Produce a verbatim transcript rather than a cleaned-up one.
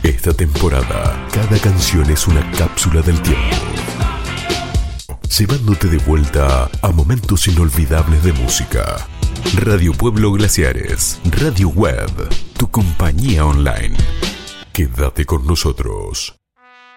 Esta temporada, cada canción es una cápsula del tiempo, llevándote de vuelta a momentos inolvidables de música. Radio Pueblo Glaciares, Radio Web, tu compañía online. Quédate con nosotros.